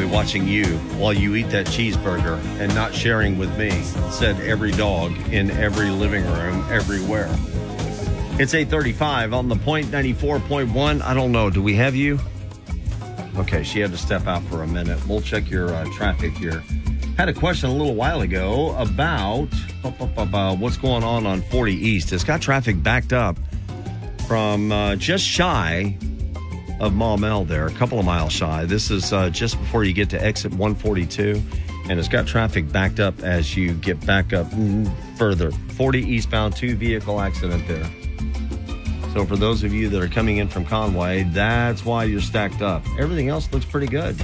enjoy watching you while you eat that cheeseburger and not sharing with me, said every dog in every living room everywhere. It's 8:35 on the Point 94.1. I don't know. Do we have you? Okay, she had to step out for a minute. We'll check your traffic here. Had a question a little while ago about what's going on 40 East. It's got traffic backed up from just shy of Maumelle there, a couple of miles shy. This is just before you get to exit 142, and it's got traffic backed up as you get back up further. 40 eastbound, 2-vehicle accident there. So for those of you that are coming in from Conway, that's why you're stacked up. Everything else looks pretty good.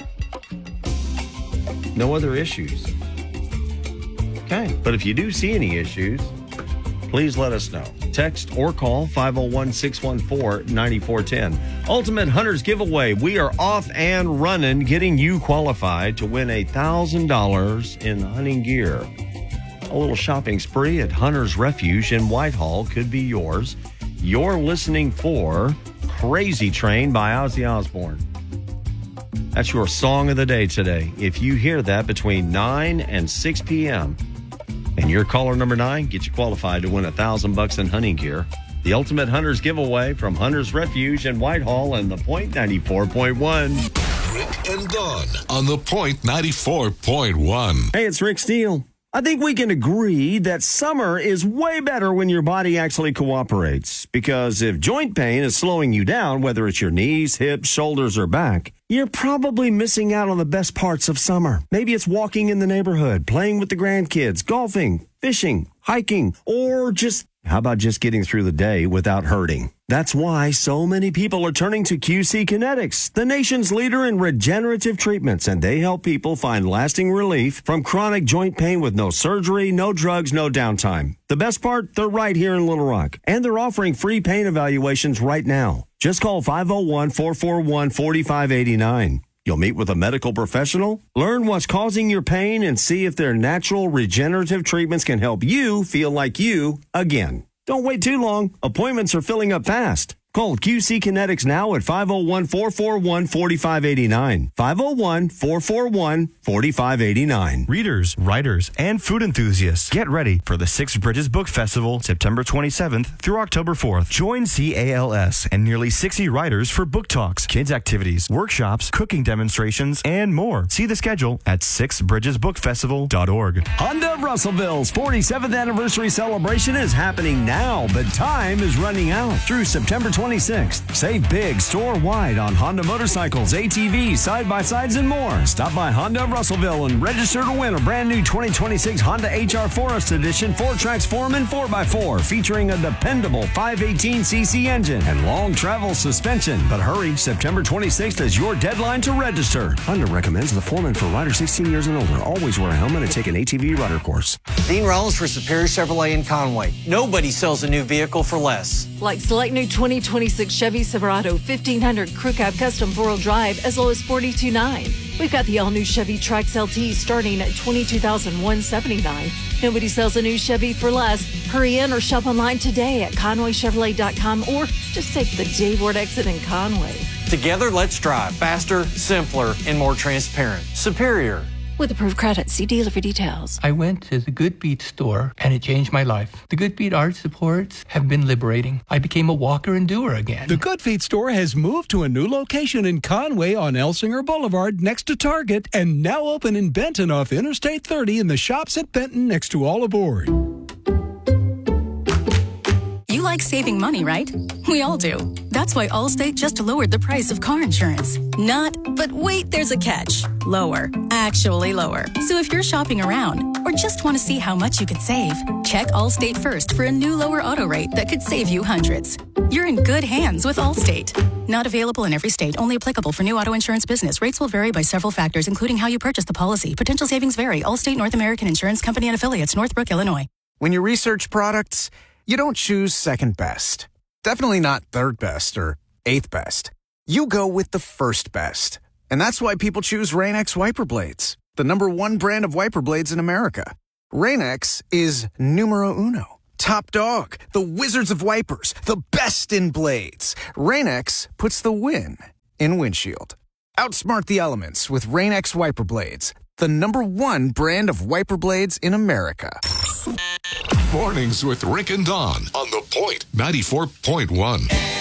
No other issues. Okay, but if you do see any issues, please let us know. Text or call 501-614-9410. Ultimate Hunters Giveaway. We are off and running, getting you qualified to win $1,000 in hunting gear. A little shopping spree at Hunter's Refuge in Whitehall could be yours. You're listening for Crazy Train by Ozzy Osbourne. That's your song of the day today. If you hear that between 9 and 6 p.m., and you're caller number 9, get you qualified to win $1,000 in hunting gear. The Ultimate Hunters Giveaway from Hunter's Refuge in Whitehall and the Point 94.1. Rick and Dawn on the Point 94.1. Hey, it's Rick Steele. I think we can agree that summer is way better when your body actually cooperates. Because if joint pain is slowing you down, whether it's your knees, hips, shoulders, or back, you're probably missing out on the best parts of summer. Maybe it's walking in the neighborhood, playing with the grandkids, golfing, fishing, hiking, or how about just getting through the day without hurting? That's why so many people are turning to QC Kinetics, the nation's leader in regenerative treatments, and they help people find lasting relief from chronic joint pain with no surgery, no drugs, no downtime. The best part, they're right here in Little Rock, and they're offering free pain evaluations right now. Just call 501-441-4589. You'll meet with a medical professional, learn what's causing your pain, and see if their natural regenerative treatments can help you feel like you again. Don't wait too long. Appointments are filling up fast. Call QC Kinetics now at 501-441-4589. 501-441-4589. Readers, writers, and food enthusiasts, get ready for the Six Bridges Book Festival, September 27th through October 4th. Join CALS and nearly 60 writers for book talks, kids' activities, workshops, cooking demonstrations, and more. See the schedule at sixbridgesbookfestival.org. Honda of Russellville's 47th anniversary celebration is happening now, but time is running out. Through September 26th, save big store-wide on Honda motorcycles, ATVs, side-by-sides, and more. Stop by Honda of Russellville and register to win a brand new 2026 Honda HR Forest Edition 4Trax Foreman 4x4 featuring a dependable 518cc engine and long travel suspension. But hurry, September 26th is your deadline to register. Honda recommends the Foreman for riders 16 years and older. Always wear a helmet and take an ATV rider course. Dean Rollins for Superior Chevrolet in Conway. Nobody sells a new vehicle for less. Like select new 2026 Chevy Silverado 1500 Crew Cab Custom 4-wheel drive as low as $42,900. We've got the all-new Chevy Trax LT starting at $22,179. Nobody sells a new Chevy for less. Hurry in or shop online today at ConwayChevrolet.com or just take the Dave Ward exit in Conway. Together, let's drive faster, simpler, and more transparent. Superior. With approved credit, see dealer for details. I went to the Good Beat store and it changed my life. The Good Beat art supports have been liberating. I became a walker and doer again. The Good Feet store has moved to a new location in Conway on Elsinger Boulevard next to Target and now open in Benton off Interstate 30 in the shops at Benton next to All Aboard. You like saving money, right? We all do. That's why Allstate just lowered the price of car insurance. But wait, there's a catch. Lower. Actually lower. So if you're shopping around or just want to see how much you could save, check Allstate first for a new lower auto rate that could save you hundreds. You're in good hands with Allstate. Not available in every state. Only applicable for new auto insurance business. Rates will vary by several factors, including how you purchase the policy. Potential savings vary. Allstate North American Insurance Company and Affiliates, Northbrook, Illinois. When you research products, you don't choose second best. Definitely not third best or eighth best. You go with the first best. And that's why people choose Rain-X wiper blades, the #1 brand of wiper blades in America. Rain-X is numero uno. Top dog, the wizards of wipers, the best in blades. Rain-X puts the win in windshield. Outsmart the elements with Rain-X Wiper Blades, the #1 brand of wiper blades in America. Mornings with Rick and Dawn on The Point 94.1.